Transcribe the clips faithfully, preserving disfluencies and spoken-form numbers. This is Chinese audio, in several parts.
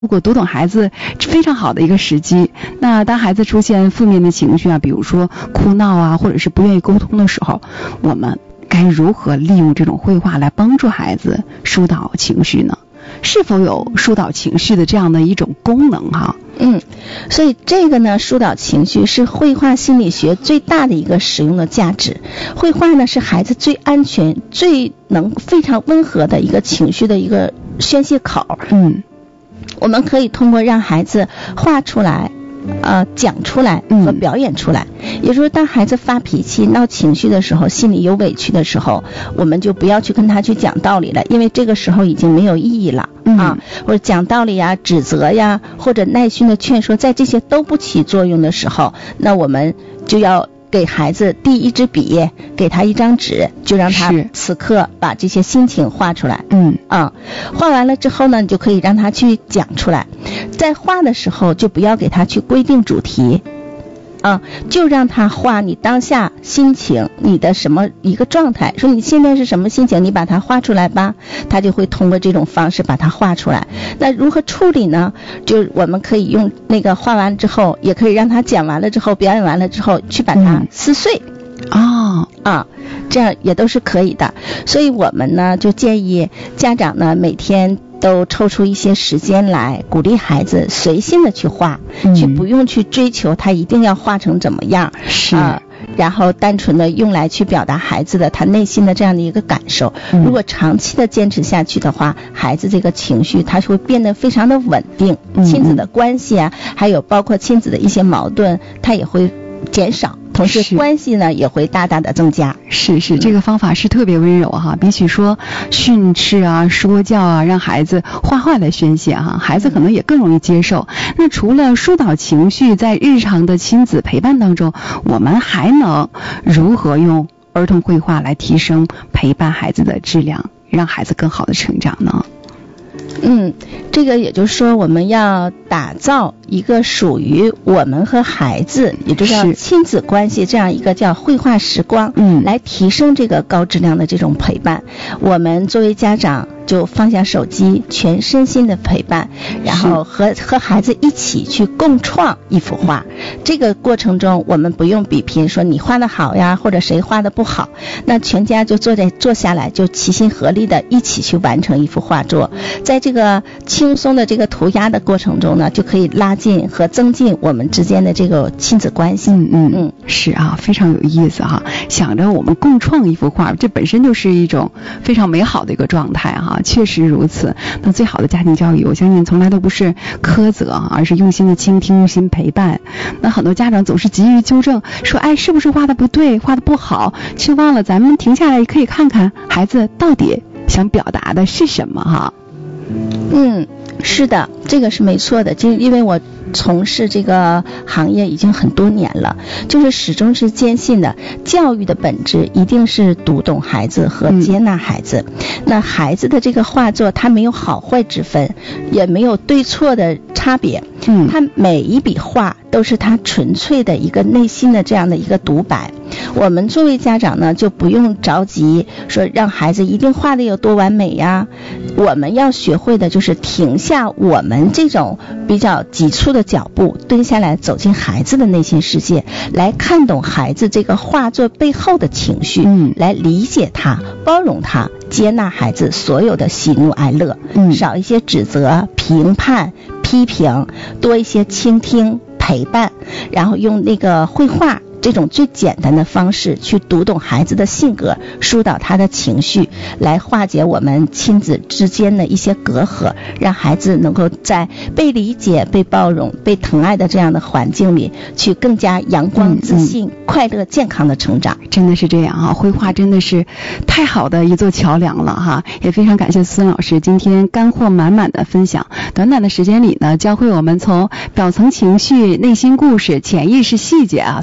如果读懂孩子非常好的一个时机。那当孩子出现负面的情绪啊，比如说哭闹啊，或者是不愿意沟通的时候，我们该如何利用这种绘画来帮助孩子疏导情绪呢？是否有疏导情绪的这样的一种功能哈？ 嗯，所以这个呢，疏导情绪是绘画心理学最大的一个使用的价值。绘画呢是孩子最安全、最能非常温和的一个情绪的一个宣泄口。 嗯， 我们可以通过让孩子画出来，呃，讲出来和表演出来。嗯、也就是当孩子发脾气、闹情绪的时候，心里有委屈的时候，我们就不要去跟他去讲道理了，因为这个时候已经没有意义了。 嗯、 啊，或者讲道理呀、指责呀，或者耐心的劝说，在这些都不起作用的时候，那我们就要给孩子递一支笔，给他一张纸，就让他此刻把这些心情画出来。 嗯啊，画完了之后呢，你就可以让他去讲出来。在画的时候，就不要给他去规定主题。啊，就让他画你当下心情，你的什么一个状态，说你现在是什么心情，你把它画出来吧，他就会通过这种方式把它画出来。那如何处理呢？就我们可以用那个画完之后，也可以让他讲完了之后，表演完了之后，去把它撕碎。 哦、 嗯、啊，这样也都是可以的。所以我们呢就建议家长呢每天都抽出一些时间来鼓励孩子随心的去画，嗯、去不用去追求他一定要画成怎么样， 是、 呃、然后单纯的用来去表达孩子的他内心的这样的一个感受。嗯、如果长期的坚持下去的话，孩子这个情绪他会变得非常的稳定，嗯、亲子的关系啊，还有包括亲子的一些矛盾，他也会减少。同时关系呢也会大大的增加。 是是，这个方法是特别温柔哈，比起说训斥啊、说教啊，让孩子画画来宣泄哈，孩子可能也更容易接受。那除了疏导情绪，在日常的亲子陪伴当中，我们还能如何用儿童绘画来提升陪伴孩子的质量，让孩子更好的成长呢？ 嗯，这个也就是说，我们要打造一个属于我们和孩子，也就是叫亲子关系这样一个叫绘画时光， 嗯， 来提升这个高质量的这种陪伴。我们作为家长，就放下手机，全身心的陪伴，然后和和孩子一起去共创一幅画。这个过程中，我们不用比拼，说你画的好呀，或者谁画的不好，那全家就坐在坐下来，就齐心合力的一起去完成一幅画作。在这个轻松的这个涂鸦的过程中呢，就可以拉近和增进我们之间的这个亲子关系。 嗯嗯嗯，是啊，非常有意思哈。想着我们共创一幅画，这本身就是一种非常美好的一个状态哈。确实如此。那最好的家庭教育，我相信从来都不是苛责，而是用心的倾听、用心陪伴。那很多家长总是急于纠正，说哎，是不是画的不对，画的不好，却忘了咱们停下来可以看看孩子到底想表达的是什么哈。 嗯，是的，这个是没错的。就因为我从事这个行业已经很多年了，就是始终是坚信的，教育的本质一定是读懂孩子和接纳孩子。嗯、那孩子的这个画作，他没有好坏之分，也没有对错的差别。嗯，他每一笔画都是他纯粹的一个内心的这样的一个独白。我们作为家长呢，就不用着急说让孩子一定画的有多完美呀。我们要学会的就是停下我们这种比较急促的脚步，蹲下来走进孩子的内心世界，来看懂孩子这个画作背后的情绪，嗯，来理解他，包容他，接纳孩子所有的喜怒哀乐，嗯，少一些指责、评判、批评，多一些倾听、陪伴，然后用那个绘画这种最简单的方式去读懂孩子的性格，疏导他的情绪，来化解我们亲子之间的一些隔阂，让孩子能够在被理解、被包容、被疼爱的这样的环境里，去更加阳光、自信、嗯嗯、快乐、健康的成长。 真的是这样啊，绘画真的是太好的一座桥梁了哈！也非常感谢孙老师今天干货满满的分享。短短的时间里呢，教会我们从表层情绪、内心故事、潜意识细节啊三大维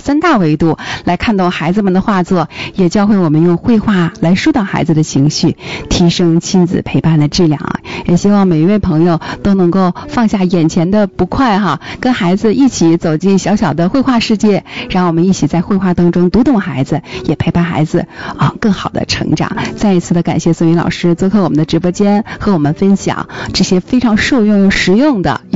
维度来看懂孩子们的画作，也教会我们用绘画来疏导孩子的情绪，提升亲子陪伴的质量啊！也希望每一位朋友都能够放下眼前的不快哈，跟孩子一起走进小小的绘画世界，让我们一起在绘画当中读懂孩子，也陪伴孩子啊更好的成长。再一次的感谢孙云老师做客我们的直播间，和我们分享这些非常受用又实用的